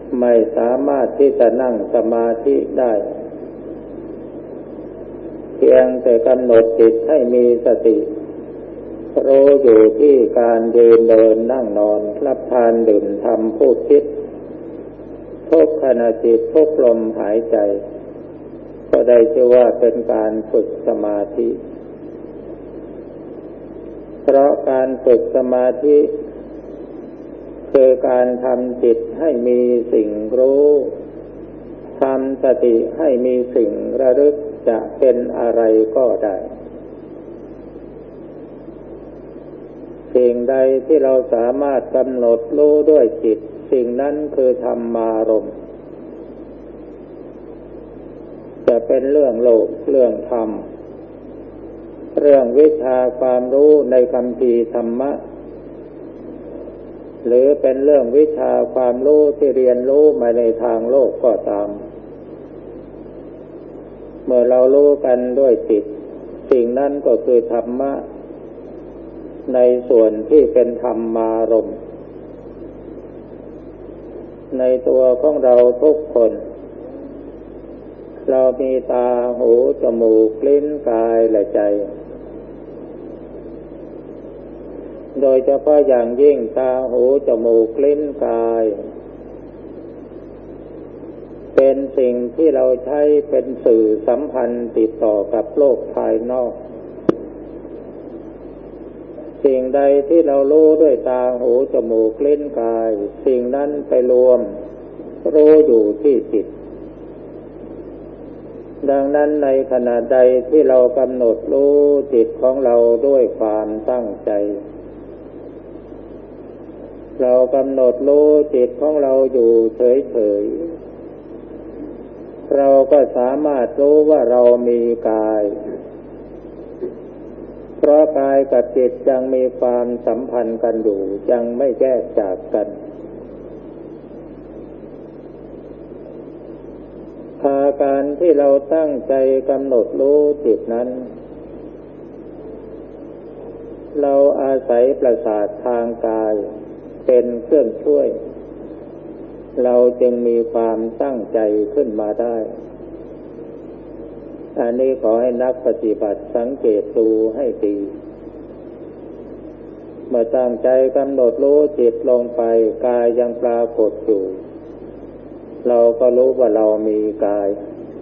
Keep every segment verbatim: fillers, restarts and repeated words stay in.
ไม่สามารถที่จะนั่งสมาธิได้เพียงแต่กำหนดจิตให้มีสติรู้อยู่ที่การยืนเดินนั่งนอนรับทานดื่มทำพูดคิดทุกขณะจิตทุกลมหายใจก็ได้ชื่อว่าเป็นการฝึกสมาธิเพราะการฝึกสมาธิคือการทำจิตให้มีสิ่งรู้ทำสติให้มีสิ่งระลึกจะเป็นอะไรก็ได้สิ่งใดที่เราสามารถกำหนดรู้ด้วยจิตสิ่งนั้นคือธรรมารมณ์จะเป็นเรื่องโลกเรื่องธรรมเรื่องวิชาความรู้ในคัมภีร์ธรรมะหรือเป็นเรื่องวิชาความรู้ที่เรียนรู้มาในทางโลกก็ตามเมื่อเรารู้กันด้วยจิตสิ่งนั้นก็คือธรรมะในส่วนที่เป็นธรรมารมณ์ในตัวของเราทุกคนเรามีตาหูจมูกลิ้นกายและใจโดยเฉพาะอย่างยิ่งตาหูจมูกลิ้นกายเป็นสิ่งที่เราใช้เป็นสื่อสัมพันธ์ติดต่อกับโลกภายนอกสิ่งใดที่เรารู้ด้วยตาหูจมูกลิ้นกายสิ่งนั้นไปรวมรู้อยู่ที่จิตดังนั้นในขณะใดที่เรากำหนดรู้จิตของเราด้วยความตั้งใจเรากำหนดรู้จิตของเราอยู่เฉยๆเราก็สามารถรู้ว่าเรามีกายเพราะกายกับจิตยังมีความสัมพันธ์กันอยู่ยังไม่แยกจากกันอาการที่เราตั้งใจกำหนดรู้จิตนั้นเราอาศัยประสาททางกายเป็นเครื่องช่วยเราจึงมีความตั้งใจขึ้นมาได้อันนี้ขอให้นักปฏิบัติสังเกตดูให้ดีเมื่อตั้งใจกำหนดรู้จิตลงไปกายยังปรากฏอยู่เราก็รู้ว่าเรามีกาย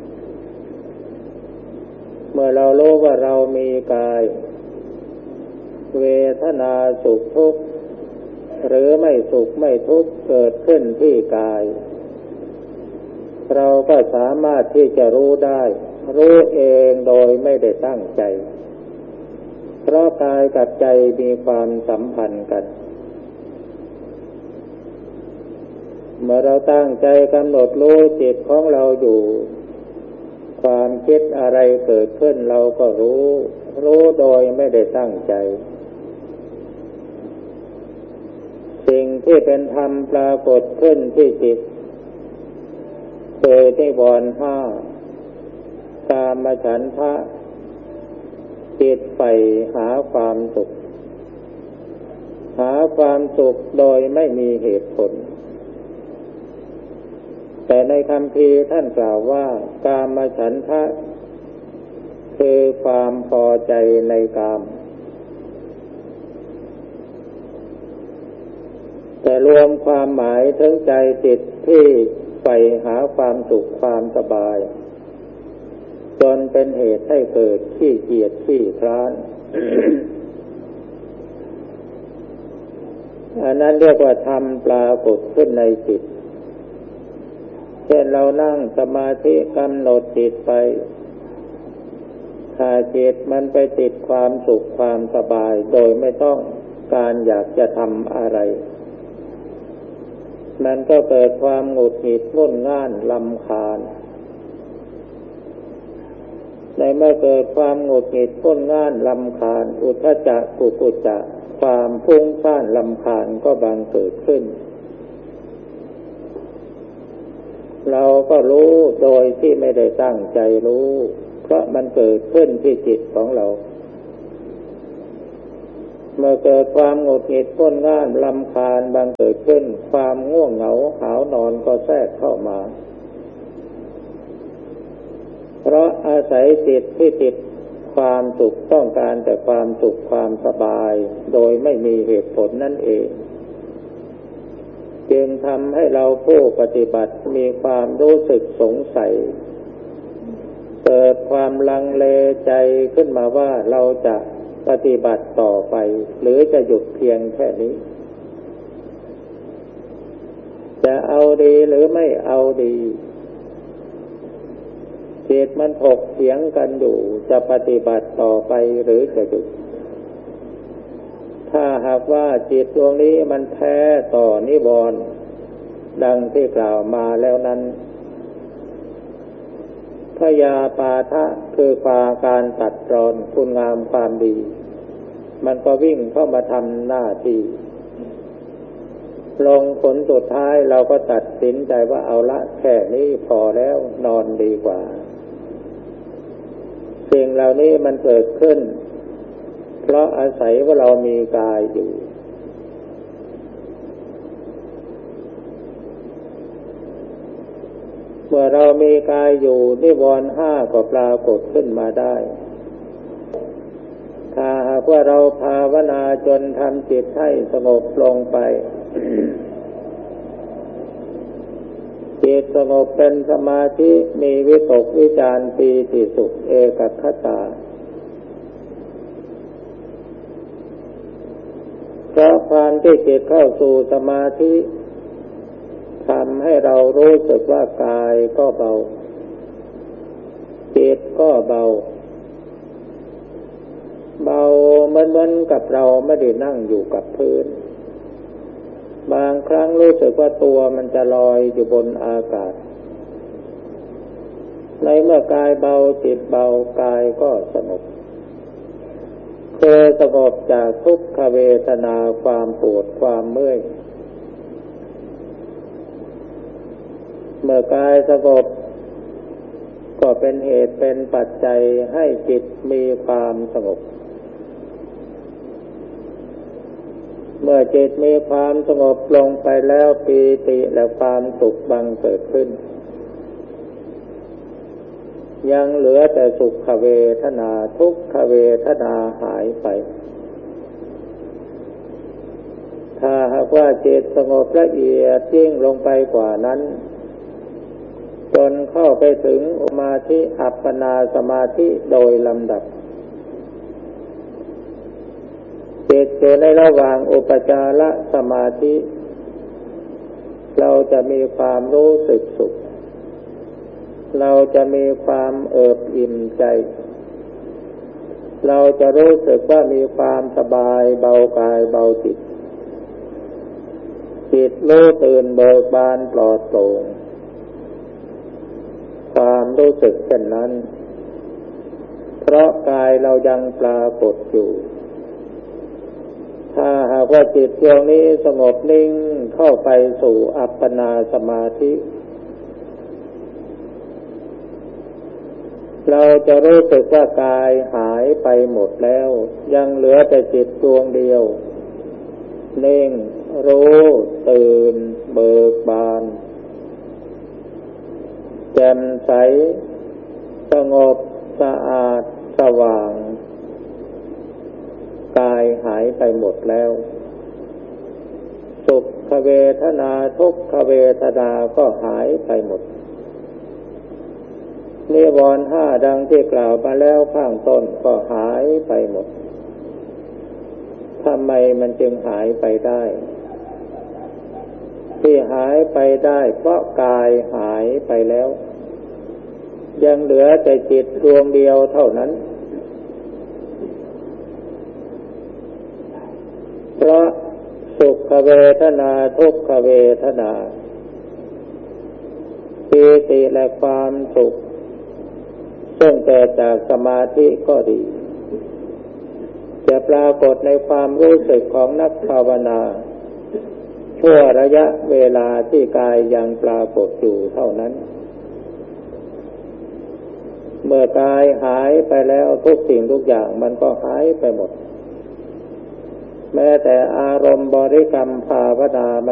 เมื่อเรารู้ว่าเรามีกายเวทนาสุขทุกข์หรือไม่สุขไม่ทุกข์เกิดขึ้นที่กายเราก็สามารถที่จะรู้ได้รู้เองโดยไม่ได้ตั้งใจเพราะกายกับใจมีความสัมพันธ์กันเมื่อเราตั้งใจกำหนดรู้จิตของเราอยู่ความคิดอะไรเกิดขึ้นเราก็รู้รู้โดยไม่ได้ตั้งใจสิ่งที่เป็นธรรมปรากฏขึ้นที่จิตคือนิวรณ์ห้ากามฉันทะจิตใฝ่หาความสุขหาความสุขโดยไม่มีเหตุผลแต่ในคัมภีร์ท่านกล่าวว่ากามฉันทะคือความพอใจในกามแต่รวมความหมายถึงใจจิตที่ใฝ่หาความสุขความสบายจนเป็นเหตุให้เกิดขี้เกียจขี้คร้าน อันนั้นเรียกว่าธรรมปรากฏขึ้นในจิตเช่นเรานั่งสมาธิกำหนดจิตไปถ้าจิตมันไปติดความสุขความสบายโดยไม่ต้องการอยากจะทำอะไรมันก็เกิดความหงุดหงิดงุ่นง่านรำคาญในเมื่อเกิดความหงุดหงิดงุ่นง่านรำคาญอุทธัจจะกุกุจจะความฟุ้งซ่านรำคาญก็บังเกิดขึ้นเราก็รู้โดยที่ไม่ได้ตั้งใจรู้เพราะมันเกิดขึ้นที่จิตของเราเมื่อเกิดความหงุดหงิดก้นง่านรำคาญบังเกิดขึ้นความง่วงเหงาหาวนอนก็แทรกเข้ามาเพราะอาศัยจิตที่ติดความสุขต้องการแต่ความสุขความสบายโดยไม่มีเหตุผลนั่นเองจึงทำให้เราผู้ปฏิบัติมีความรู้สึกสงสัยเกิดความลังเลใจขึ้นมาว่าเราจะปฏิบัติต่อไปหรือจะหยุดเพียงแค่นี้จะเอาดีหรือไม่เอาดีจิตมันถกเถียงกันอยู่จะปฏิบัติต่อไปหรือจะหยุดถ้าหากว่าจิตดวงนี้มันแพ้ต่อนิวรณ์ดังที่กล่าวมาแล้วนั้นพยาปาทะคือความการตัดรอนคุณงามความดีมันก็วิ่งเข้ามาทำหน้าที่ลงผลสุดท้ายเราก็ตัดสินใจว่าเอาละแค่นี้พอแล้วนอนดีกว่าสิ่งเหล่านี้มันเกิดขึ้นเพราะอาศัยว่าเรามีกายอยู่เมื่อเรามีกายอยู่นิวรณ์ห้าก็ปรากฏขึ้นมาได้ถ้าหากว่าเราภาวนาจนทำจิตให้สงบลงไป จิตสงบเป็นสมาธิมีวิตกวิจารปีติสุขเอกคตาเพราะความที่จิตเข้าสู่สมาธิทำให้เรารู้สึกว่ากายก็เบาจิตก็เบาเบาเหมือนกับเราไม่ได้นั่งอยู่กับพื้นบางครั้งรู้สึกว่าตัวมันจะลอยอยู่บนอากาศในเมื่อกายเบาจิตเบากายก็สงบคือสงบจากทุกขเวทนาความปวดความเมื่อยเมื่อกายสงบก็เป็นเหตุเป็นปัจจัยให้จิตมีความสงบเมื่อจิตมีความสงบลงไปแล้วปีติและความสุขบังเกิดขึ้นยังเหลือแต่สุขเวทนาทุกขเวทนาหายไปถ้าหากว่าจิตสงบละเอียดยิ่งลงไปกว่านั้นจนเข้าไปถึงสมาธิอัปปนาสมาธิโดยลำดับจิตอยู่ในระหว่างอุปจารสมาธิเราจะมีความรู้สึกสุขเราจะมีความเอิบอิ่มใจเราจะรู้สึกว่ามีความสบายเบากายเบาจิตจิตรู้ตื่นเบิกบานปลอดโปร่งความรู้สึกเช่นนั้นเพราะกายเรายังปรากฏอยู่ถ้าหากว่าจิตดวงนี้สงบนิ่งเข้าไปสู่อัปปนาสมาธิเราจะรู้สึกว่ากายหายไปหมดแล้วยังเหลือแต่จิตดวงเดียวนิ่งรู้ตื่นเบิกบานแจ่มใสสงบสะอาดสว่างกายหายไปหมดแล้วสุขเวทนาทุกขเวทนาก็หายไปหมดนิวรณ์ห้าดังที่กล่าวมาแล้วข้างต้นก็หายไปหมดทำไมมันจึงหายไปได้ที่หายไปได้เพราะกายหายไปแล้วยังเหลือแต่จิตดวงเดียวเท่านั้นเพราะสุขเวทนาทุกขเวทนาปีติและความสุขซึ่งเกิดจากสมาธิก็ดีจะปรากฏในความรู้สึกของนักภาวนาชั่วระยะเวลาที่กายยังปรากฏอยู่เท่านั้นเมื่อกายหายไปแล้วทุกสิ่งทุกอย่างมันก็หายไปหมดแม้แต่อารมณ์บริกรรมภาวนา